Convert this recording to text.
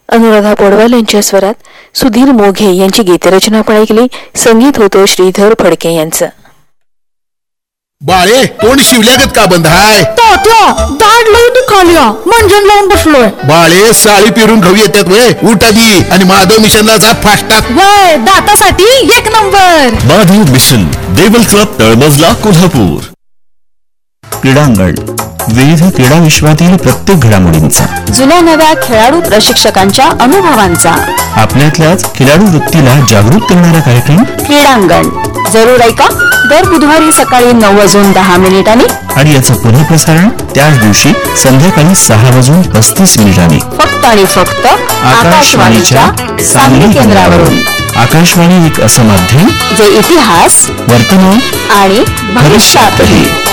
अनुराधा पौडवाल यांच्या स्वरात सुधीर मोघे यांची गीतरचना आपण ऐकली. संगीत होतं श्रीधर फडके यांचं. बाळे तोंड शिवल्यागत का बंद हाय? दाढ लई दुखाल्या मंजन लावून बसलोय. बाळे साळी पिरून खाऊ येतात वय. उठ आधी आणि माधव मिशनला जा फास्टात. वय दातासाठी एक number. Madhav mission, Deval club, तळमजला, कोल्हापूर. क्रीडांगण, विविध क्रीडा विश्वातील प्रत्येक घडामोडींचा, जुन्या नव्या खेळाडू प्रशिक्षकांच्या अनुभवांचा, आपल्यातल्याच खेळाडू वृत्तीला जागृत करणारा कार्यक्रम क्रीडांगण. जरूर ऐका दर बुधवारी सकाळी 9:10 आणि याचं पुनःप्रसारण त्याच दिवशी संध्याकाळी 6:35 फक्त आणि फक्त आकाशवाणीच्या सांगली केंद्रावरून. आकाशवाणी एक असं माध्यम जे इतिहास, वर्तमान आणि भविष्यातही